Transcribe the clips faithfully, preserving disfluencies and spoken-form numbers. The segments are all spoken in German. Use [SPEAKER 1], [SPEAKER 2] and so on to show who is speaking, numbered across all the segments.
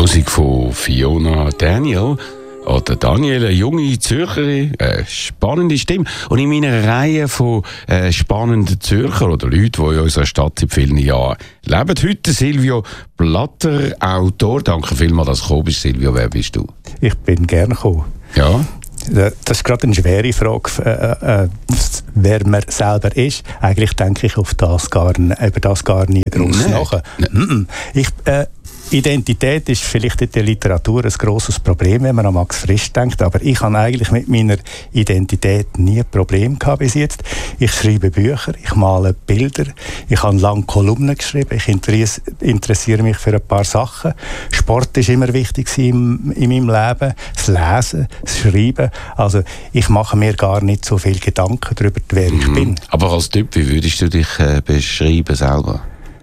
[SPEAKER 1] Musik von Fiona Daniel. Oder Daniel, eine junge Zürcherin, eine spannende Stimme. Und in meiner Reihe von äh, spannenden Zürcher oder Leuten, die in unserer Stadt seit vielen Jahren leben, heute Silvio Blatter, Autor. Danke vielmals, dass du gekommen bist, Silvio. Wer bist du?
[SPEAKER 2] Ich bin gerne gekommen.
[SPEAKER 1] Ja.
[SPEAKER 2] Das ist gerade eine schwere Frage, äh, äh, wer man selber ist. Eigentlich denke ich auf das gar, über das gar nie gross nach. Ich, äh, Identität ist vielleicht in der Literatur ein grosses Problem, wenn man an Max Frisch denkt, aber ich habe eigentlich mit meiner Identität nie ein Problem gehabt bis jetzt. Ich schreibe Bücher, ich male Bilder, ich habe lange Kolumnen geschrieben, ich interessiere mich für ein paar Sachen. Sport ist immer wichtig in, in meinem Leben, das Lesen, das Schreiben. Also ich mache mir gar nicht so viel Gedanken darüber, wer ich
[SPEAKER 1] mhm.
[SPEAKER 2] bin.
[SPEAKER 1] Aber als Typ, wie würdest du dich äh, beschreiben selber?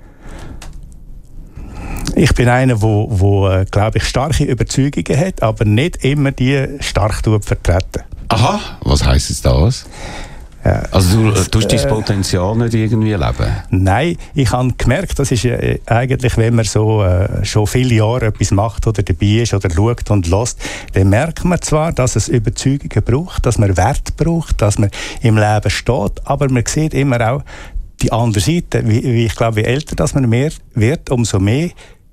[SPEAKER 2] Ich bin einer, der, wo, äh, glaube ich, starke Überzeugungen hat, aber nicht immer die stark vertreten.
[SPEAKER 1] Aha, was heisst jetzt das?
[SPEAKER 2] Ja,
[SPEAKER 1] also du äh, tust
[SPEAKER 2] äh,
[SPEAKER 1] dein Potenzial nicht irgendwie leben?
[SPEAKER 2] Nein, ich habe gemerkt, das ist äh, eigentlich, wenn man so äh, schon viele Jahre etwas macht oder dabei ist oder schaut und lässt, dann merkt man zwar, dass es Überzeugungen braucht, dass man Wert braucht, dass man im Leben steht, aber man sieht immer auch die andere Seite. Wie, wie ich glaube, je älter dass man mehr wird, umso mehr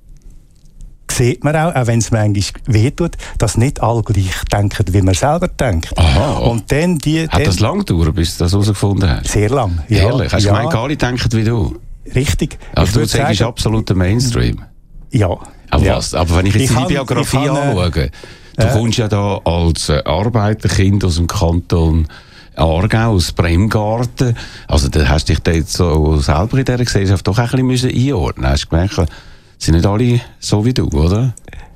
[SPEAKER 2] sieht man auch, auch wenn es manchmal wehtut, dass nicht alle gleich denken, wie man selber denkt.
[SPEAKER 1] Aha.
[SPEAKER 2] Und dann die,
[SPEAKER 1] Hat
[SPEAKER 2] dann,
[SPEAKER 1] das lang gedauert, bis du das herausgefunden hast?
[SPEAKER 2] Sehr lang, ja.
[SPEAKER 1] Ehrlich? Hast du
[SPEAKER 2] ja.
[SPEAKER 1] gemeint, alle denken wie du?
[SPEAKER 2] Richtig.
[SPEAKER 1] Also du sagst absoluter Mainstream?
[SPEAKER 2] Ja.
[SPEAKER 1] Aber
[SPEAKER 2] ja.
[SPEAKER 1] was? Aber wenn ich jetzt
[SPEAKER 2] ich
[SPEAKER 1] deine
[SPEAKER 2] kann,
[SPEAKER 1] Biografie
[SPEAKER 2] kann,
[SPEAKER 1] anschaue, du äh, kommst ja da als äh, Arbeiterkind aus dem Kanton Aargau, aus Bremgarten. Also da hast du dich da jetzt so selber in dieser Gesellschaft doch ein bisschen einordnen müssen. Hast du gemerkt, sind nicht alle so wie du, oder?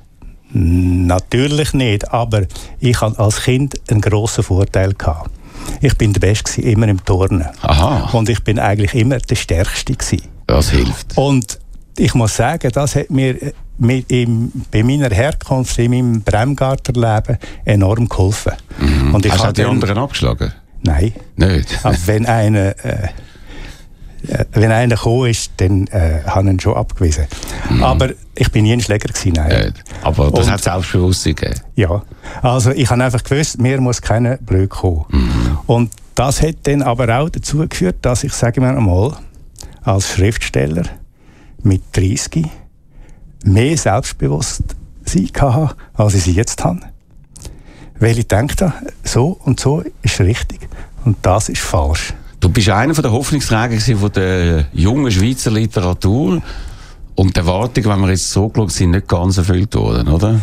[SPEAKER 2] Natürlich nicht, aber ich hatte als Kind einen grossen Vorteil gehabt. Ich bin der Beste, immer im Turnen.
[SPEAKER 1] Aha.
[SPEAKER 2] Und ich bin eigentlich immer der Stärkste gewesen.
[SPEAKER 1] Das hilft.
[SPEAKER 2] Und ich muss sagen, das hat mir mit im, bei meiner Herkunft, in meinem Bremgartenleben enorm geholfen.
[SPEAKER 1] Mhm.
[SPEAKER 2] Und ich
[SPEAKER 1] hast du die
[SPEAKER 2] dann,
[SPEAKER 1] anderen abgeschlagen?
[SPEAKER 2] Nein.
[SPEAKER 1] Nicht?
[SPEAKER 2] Aber wenn einer... Äh, Wenn einer gekommen ist, dann äh, habe ich ihn schon abgewiesen. Mhm. Aber ich bin nie ein Schläger gewesen, nein.
[SPEAKER 1] Äh, aber das
[SPEAKER 2] und,
[SPEAKER 1] hat Selbstbewusstsein gegeben?
[SPEAKER 2] Ja. Also ich habe einfach gewusst, mir muss keiner blöd kommen. Mhm. Und das hat dann aber auch dazu geführt, dass ich, sage ich mal einmal, als Schriftsteller mit dreißig mehr Selbstbewusstsein hatte, als ich sie jetzt habe. Weil ich dachte, so und so ist richtig und das ist falsch.
[SPEAKER 1] Du bist einer der Hoffnungsträger von der jungen Schweizer Literatur. Und die Erwartungen, wenn wir jetzt so geschaut sind, nicht ganz erfüllt worden, oder?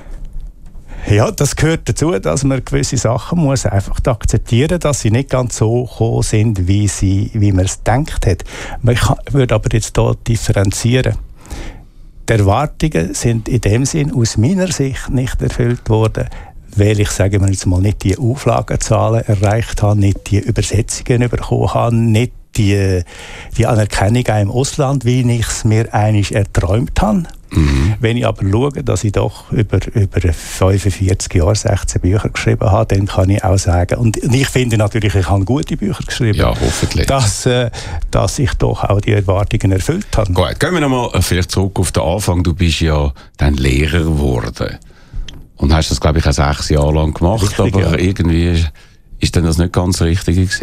[SPEAKER 1] Ja, das gehört dazu, dass man gewisse Sachen muss einfach akzeptieren, dass sie nicht ganz so gekommen sind, wie, sie, wie man es gedacht hat. Man kann, würde aber jetzt hier differenzieren. Die Erwartungen sind in dem Sinn aus meiner Sicht nicht erfüllt worden, weil ich, sage mal jetzt mal, nicht die Auflagenzahlen erreicht habe, nicht die Übersetzungen bekommen habe, nicht die, die Anerkennung auch im Ausland, wie ich es mir eigentlich erträumt habe. Mhm. Wenn ich aber schaue, dass ich doch über, über fünfundvierzig Jahre sechzehn Bücher geschrieben habe, dann kann ich auch sagen, und ich finde natürlich, ich habe gute Bücher geschrieben, ja, hoffentlich,
[SPEAKER 2] dass, äh, dass ich doch auch die Erwartungen erfüllt habe.
[SPEAKER 1] Gut, gehen wir nochmal vielleicht zurück auf den Anfang. Du bist ja dann Lehrer geworden. Und hast das, glaube ich, auch sechs Jahre lang gemacht, richtig, aber ja. Irgendwie ist dann das nicht ganz richtig gewesen.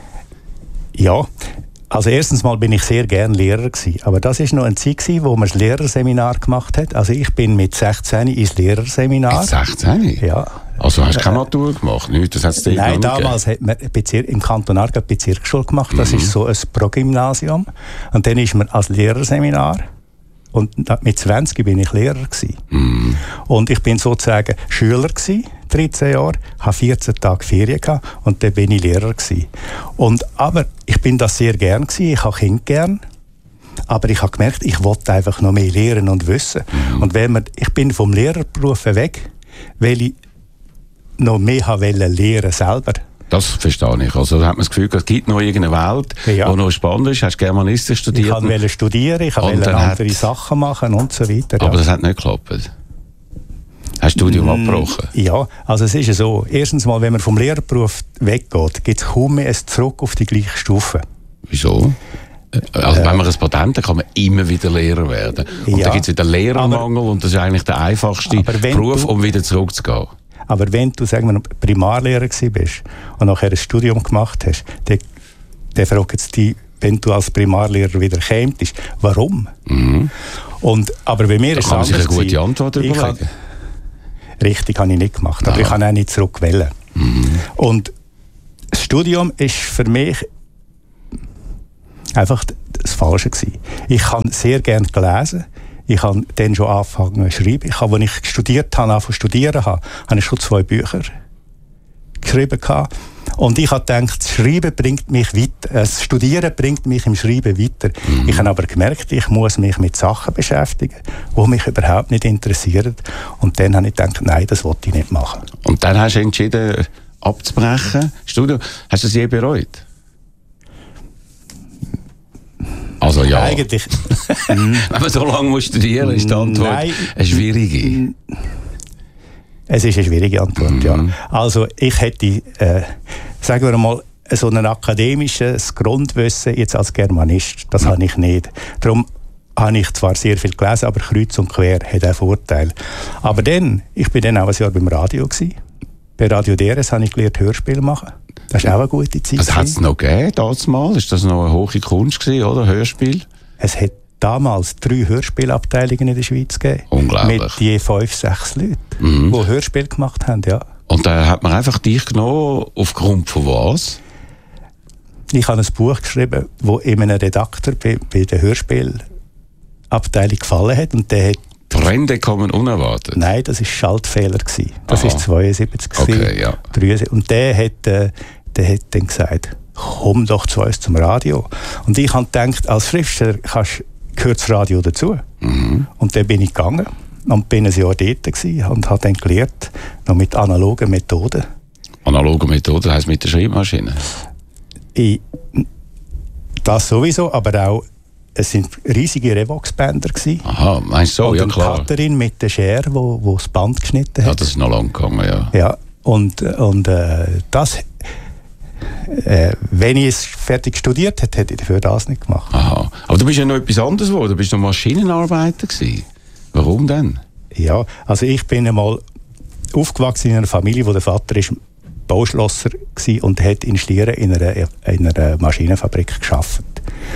[SPEAKER 2] Ja, also erstens mal bin ich sehr gern Lehrer gewesen, aber das ist noch eine Zeit gewesen, wo man das Lehrerseminar gemacht hat. Also ich bin mit sechzehn ins Lehrerseminar.
[SPEAKER 1] Mit sechzehn?
[SPEAKER 2] Ja.
[SPEAKER 1] Also hast du keine Matur gemacht? Nicht? Das hat's dir
[SPEAKER 2] Nein, damals hat man Bezir- im Kanton Aargau Bezirksschule gemacht. Das mhm. ist so ein Progymnasium. Und dann ist man als Lehrerseminar. Und mit zwanzig bin ich Lehrer gewesen. Mm. Und ich bin sozusagen Schüler gewesen, dreizehn Jahre, habe vierzehn Tage Ferien gehabt und dann bin ich Lehrer gewesen. Und, aber ich bin das sehr gern gewesen, ich habe Kinder gern. Aber ich habe gemerkt, ich wollte einfach noch mehr lernen und wissen. Mm. Und wenn man, ich bin vom Lehrerberuf weg, weil ich noch mehr wollte lernen selber.
[SPEAKER 1] Das verstehe ich. Also da hat man das Gefühl, es gibt noch irgendeine Welt, ja. die noch spannend ist. Hast Germanistik studiert?
[SPEAKER 2] Ich wollte studieren, ich wollte andere hat... Sachen machen und so weiter.
[SPEAKER 1] Aber
[SPEAKER 2] ja.
[SPEAKER 1] das hat nicht geklappt. Hast du das Studium mm, abgebrochen?
[SPEAKER 2] Ja, also es ist ja so. Erstens mal, wenn man vom Lehrerberuf weggeht, gibt es kaum mehr ein Zurück auf die gleiche Stufe.
[SPEAKER 1] Wieso? Also äh, wenn man ein Patent hat, kann man immer wieder Lehrer werden. Und ja, dann gibt es wieder Lehrermangel aber, und das ist eigentlich der einfachste Beruf, du, um wieder zurückzugehen.
[SPEAKER 2] Aber wenn du, sagen wir, Primarlehrer gewesen bist und nachher ein Studium gemacht hast, dann, dann fragt es dich, wenn du als Primarlehrer wieder kämst, warum?
[SPEAKER 1] Mhm.
[SPEAKER 2] Und, aber bei mir
[SPEAKER 1] da
[SPEAKER 2] ist
[SPEAKER 1] kann man sich eine gute Antwort überlegen.
[SPEAKER 2] Kann, richtig habe ich nicht gemacht, aber Aha. ich kann auch nicht zurückwählen.
[SPEAKER 1] Mhm.
[SPEAKER 2] Und das Studium ist für mich einfach das Falsche gewesen. Ich habe sehr gerne gelesen. Ich habe dann schon angefangen zu schreiben. Ich habe, als ich studiert habe, angefangen zu studieren habe, habe ich schon zwei Bücher geschrieben gehabt. Und ich habe gedacht, das Schreiben bringt mich weiter. Das Studieren bringt mich im Schreiben weiter. Mhm. Ich habe aber gemerkt, ich muss mich mit Sachen beschäftigen, die mich überhaupt nicht interessieren. Und dann habe ich gedacht, nein, das wollte ich nicht machen.
[SPEAKER 1] Und dann hast du entschieden, abzubrechen. Studium. Hast du das je bereut? Also ja.
[SPEAKER 2] Eigentlich.
[SPEAKER 1] Wenn man so lange muss studieren muss, ist die Antwort Nein. eine schwierige.
[SPEAKER 2] Es ist eine schwierige Antwort, mhm. ja. Also ich hätte, äh, sagen wir mal, so ein akademisches Grundwissen jetzt als Germanist, das mhm. habe ich nicht. Darum habe ich zwar sehr viel gelesen, aber kreuz und quer hat einen Vorteil. Aber dann, ich bin dann auch ein Jahr beim Radio gewesen. Bei Radio D R S habe ich gelernt, Hörspiel machen. Das war auch eine gute Zeit.
[SPEAKER 1] Was hat es noch gegeben, damals mal? Ist das noch eine hohe Kunst gewesen, oder? Hörspiel?
[SPEAKER 2] Es hat damals drei Hörspielabteilungen in der Schweiz gegeben.
[SPEAKER 1] Unglaublich.
[SPEAKER 2] Mit je fünf, sechs Leuten,
[SPEAKER 1] mhm.
[SPEAKER 2] die Hörspiel gemacht haben, ja.
[SPEAKER 1] Und da hat man einfach dich genommen, aufgrund von was?
[SPEAKER 2] Ich habe ein Buch geschrieben, das einem Redakteur bei, bei der Hörspielabteilung gefallen hat. Und der hat
[SPEAKER 1] Brände kommen unerwartet?
[SPEAKER 2] Nein, das war Schaltfehler. Das war zweiundsiebzig.
[SPEAKER 1] Okay, ja.
[SPEAKER 2] dreiundsiebzig. Und der hat, äh, der hat dann gesagt, komm doch zu uns zum Radio. Und ich habe gedacht, als Schriftsteller kannst, gehört das Radio dazu.
[SPEAKER 1] Mhm.
[SPEAKER 2] Und dann bin ich gegangen und bin ein Jahr dort gewesen und habe dann gelernt, noch mit analogen Methoden.
[SPEAKER 1] Analoge Methoden heisst mit der Schreibmaschine?
[SPEAKER 2] Ich, das sowieso, aber auch es sind riesige Revox-Bänder gewesen.
[SPEAKER 1] Aha, meinst du so?
[SPEAKER 2] Und
[SPEAKER 1] ja klar.
[SPEAKER 2] Und Katharin mit der Schere, wo, wo das Band geschnitten hat.
[SPEAKER 1] Ja, das ist noch lang gegangen, ja.
[SPEAKER 2] Ja, und, und äh, das, äh, wenn ich es fertig studiert hätte, hätte ich dafür das nicht gemacht.
[SPEAKER 1] Aha, aber du bist ja noch etwas anderes geworden. Du bist noch Maschinenarbeiter gewesen. Warum denn?
[SPEAKER 2] Ja, also ich bin einmal aufgewachsen in einer Familie, wo der Vater ist Bauschlosser war und hat in Stieren in einer, in einer Maschinenfabrik gearbeitet.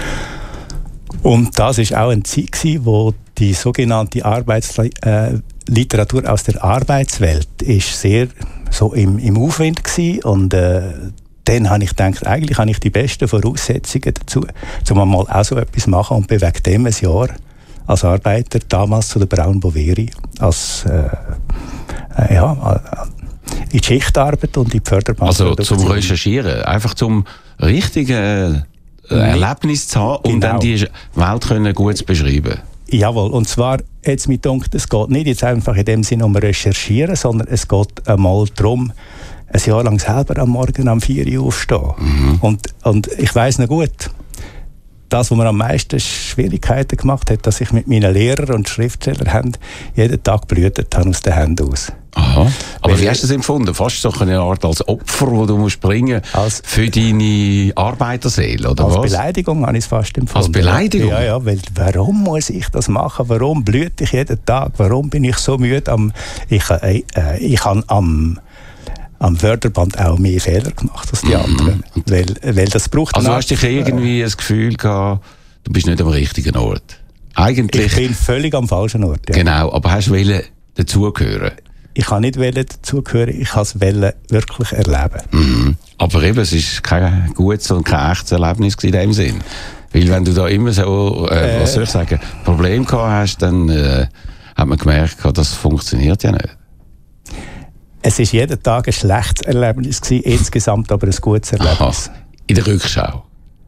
[SPEAKER 2] Und das war auch eine Zeit, wo die sogenannte Arbeitsliteratur äh, aus der Arbeitswelt ist sehr so im, im Aufwind war. Und äh, dann habe ich gedacht, eigentlich habe ich die besten Voraussetzungen dazu, um mal auch so etwas zu machen. Und bin wegen dem ein Jahr als Arbeiter damals zu der Braun Boveri als äh, äh, ja, in die Schichtarbeit und in die Förderbandproduktion.
[SPEAKER 1] Also zum Recherchieren, einfach zum richtigen äh, Erlebnis zu haben und genau. dann die Welt können gut beschreiben.
[SPEAKER 2] Jawohl, und zwar jetzt mit gedacht, es geht nicht jetzt einfach in dem Sinne um Recherchieren, sondern es geht einmal darum, ein Jahr lang selber am Morgen um vier Uhr aufstehen.
[SPEAKER 1] Mhm.
[SPEAKER 2] Und, und ich weiss noch gut, das, was mir am meisten Schwierigkeiten gemacht hat, dass ich mit meinen Lehrern und Schriftstellern haben, jeden Tag blühtet habe aus den Händen aus.
[SPEAKER 1] Aha. Aber Weil, wie hast du das empfunden? Fast so eine Art als Opfer, das du musst bringen als, für deine Arbeiterseele, oder
[SPEAKER 2] als
[SPEAKER 1] was?
[SPEAKER 2] Als Beleidigung habe ich es fast empfunden.
[SPEAKER 1] Als Beleidigung?
[SPEAKER 2] Ja, ja, weil warum muss ich das machen? Warum blüte ich jeden Tag? Warum bin ich so müde? Am, ich äh, ich habe am am Förderband auch mehr Fehler gemacht als die
[SPEAKER 1] mhm.
[SPEAKER 2] anderen. Weil, weil das braucht
[SPEAKER 1] also hast du irgendwie das Gefühl gehabt, du bist nicht am richtigen Ort? Eigentlich,
[SPEAKER 2] ich bin völlig am falschen Ort. Ja.
[SPEAKER 1] Genau, aber hast du dazugehören?
[SPEAKER 2] Ich kann nicht dazugehören, ich kann es wirklich erleben.
[SPEAKER 1] Mhm. Aber eben, es war kein gutes und kein echtes Erlebnis in dem Sinn. Weil wenn du da immer so, äh, äh, was soll ich sagen, Probleme gehabt hast, dann äh, hat man gemerkt, das funktioniert ja nicht.
[SPEAKER 2] Es war jeden Tag ein schlechtes Erlebnis gewesen, insgesamt aber ein gutes Erlebnis.
[SPEAKER 1] Aha. In der Rückschau?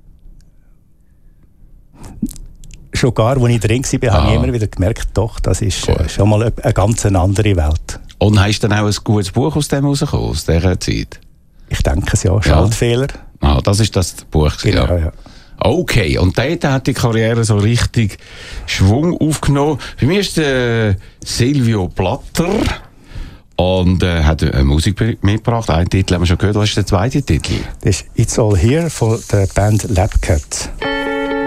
[SPEAKER 2] Schon gar, als ich drin war, habe ich immer wieder gemerkt, doch, das ist äh, schon mal eine, eine ganz andere Welt.
[SPEAKER 1] Und hast du dann auch ein gutes Buch aus dem rausgekommen, aus dieser Zeit?
[SPEAKER 2] Ich denke es ja, Schaltfehler.
[SPEAKER 1] Ja. Ah, das ist das Buch gewesen,
[SPEAKER 2] genau,
[SPEAKER 1] ja.
[SPEAKER 2] ja.
[SPEAKER 1] Okay, und dort hat die Karriere so richtig Schwung aufgenommen. Bei mir ist äh, Silvio Platter. Und äh, hat eine Musik mitgebracht. Einen Titel haben wir schon gehört. Was ist der zweite Titel?
[SPEAKER 2] Das ist It's All Here von der Band Lab Cat.